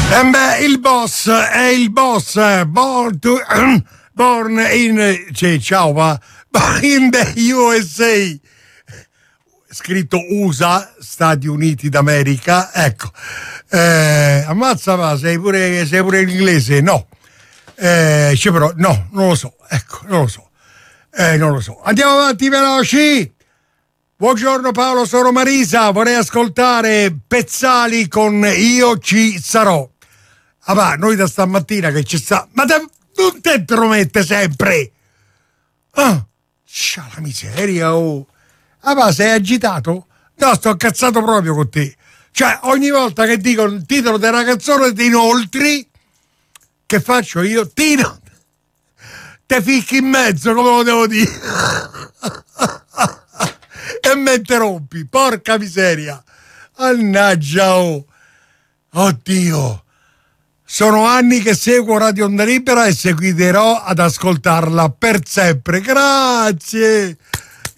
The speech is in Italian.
Il boss è il boss, born in, ciao, in the USA, scritto USA, Stati Uniti d'America, ecco, ammazza, ma sei pure in inglese? No, però, no, non lo so, ecco, non lo so, andiamo avanti veloci. Buongiorno Paolo, sono Marisa, vorrei ascoltare Pezzali con Io ci sarò. Ah, va, noi da stamattina che ci sta, ma non te promette sempre. Ah, c'ha la miseria, oh. Ah, va, sei agitato? No, sto cazzato proprio con te. Cioè, ogni volta che dico il titolo della canzone ti inoltri, che faccio io? Te ficchi in mezzo, come lo devo dire? E me interrompi, porca miseria. Mannaggia, oh. Oddio. Sono anni che seguo Radio Onda Libera e seguirò ad ascoltarla per sempre. Grazie.